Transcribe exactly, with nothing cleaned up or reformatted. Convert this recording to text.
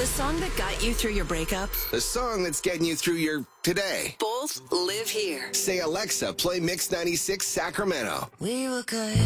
The song that got you through your breakup. The song that's getting you through your today. Both live here. Say, Alexa, play Mix ninety-six Sacramento. We were good.